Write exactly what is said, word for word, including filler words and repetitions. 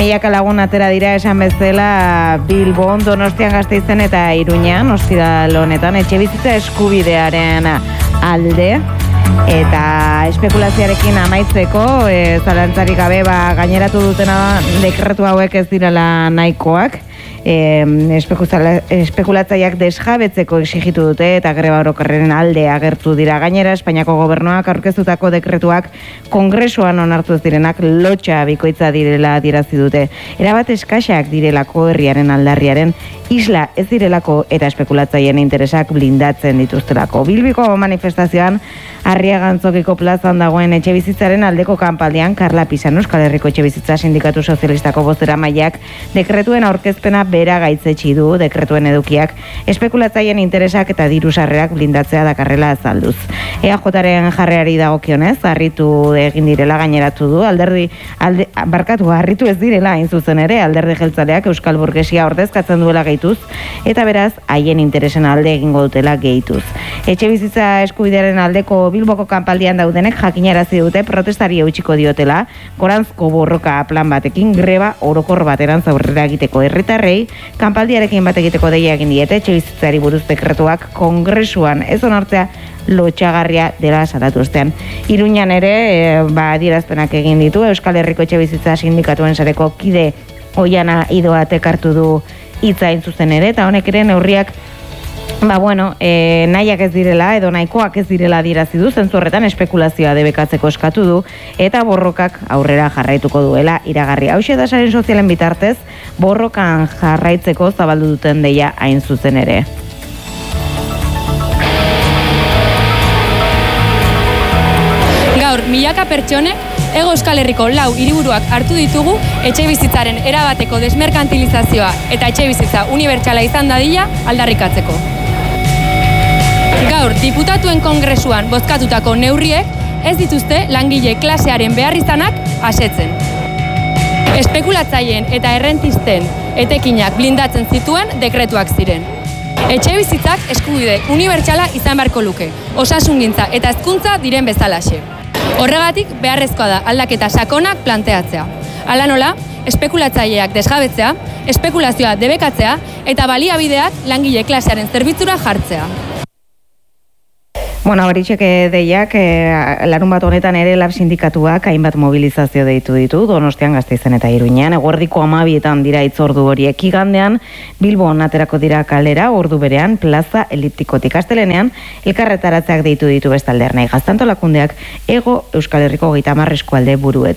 Milaka lagun atera dira esan bezala Bilbon, Donostian, Gasteizen eta Iruñan, ostiral honetan, etxebizitza eskubidearen alde. Eta espekulazioarekin amaitzeko, e, zalantzarik gabe ba, gaineratu dutena dekretu hauek ez direla nahikoak. E, espekulatzaileak desjabetzeko exigitu dute eta greba orokorraren alde agertu dira. Gainera, Espainiako gobernuak aurkeztutako dekretuak kongresuan onartu ez direnak lotxa bikoitza direla adierazi dute. Erabat eskaxak direlako herriaren aldarriaren isla ez direlako eta espekulatzaileen interesak blindatzen dituztelako. Bilbiko manifestazioan Arriagantzokiko plazan dagoen etxebizitzaren aldeko kanpaldian Karla Pisan Euskal Herriko Etxebizitza Sindikatu Sozialistako bozeramaileak dekretuen aurkezpena bera gaitzetsi du. Dekretuen edukiak espekulatzaileen interesak eta diru sarrerak blindatzea dakarrela azalduz. E A Jaren jarreari dagokionez, harritu egin direla gaineratu du, alderdi alde, barkatu harritu ez direla hain zuzen ere, alderdi jeltzaleak Euskal Burgesia ordezkatzen duela gehituz, eta beraz haien interesen alde egingo dutela gehituz. Etxebizitza eskubidearen aldeko Bilboko kanpaldian daudenek jakinarazi dute protestari eutxiko diotela, goranzko borroka plan batekin greba orokor baterantz aurrera egiteko herritarrei, kanpaldiarekin bat egiteko deia egin diete, etxebizitzari buruz dekretuak kongresuan ez onartzea lotxagarria dela salatu ostean. Iruñan ere, e, ba, adierazpenak egin ditu, Euskal Herriko Etxebizitza Sindikatuen sareko kide Oiana Idoatek hartu du hitza hain zuzen ere, eta honek ere neurriak Ba, bueno, e, nahiak ez direla edo nahikoak ez direla adierazi du, zentzu horretan espekulazioa debekatzeko eskatu du eta borrokak aurrera jarraituko duela iragarri. Hauxe da saren sozialen bitartez, borrokan jarraitzeko zabaldu duten deia hain zuzen ere. Gaur, milaka pertsonek Hego Euskal Herriko lau hiriburuak hartu ditugu etxebizitzaren erabateko desmerkantilizazioa eta etxebizitza unibertsala izan dadila aldarrikatzeko. Gaur, diputatuen kongresuan bozkatutako neurriek ez dituzte langile klasearen beharrizanak asetzen. Espekulatzaileen eta errentisten etekinak blindatzen zituen dekretuak ziren. Etxebizitzak eskubide unibertsala izan beharko luke, osasungintza eta hezkuntza diren bezalaxe. Horregatik beharrezkoa da aldaketa sakonak planteatzea. Hala nola, espekulatzaileak desjabetzea, espekulazioa debekatzea eta baliabideak langile klasearen zerbitzura jartzea. Bueno, horitxeke deiak, e, larun bat honetan ere lab sindikatuak hainbat mobilizazio deitu ditu, Donostian, Gasteizen eta Iruñan. Eguerdiko hamabietan dira itzordu horiek. Igandean, Bilbon aterako dira kalera, ordu berean, plaza eliptikotik. Astelenean, elkarretaratzeak deitu ditu bestalde Ernai Gaztantolakundeak, Hego Euskal Herriko hogeita hamar eskualde buruetan.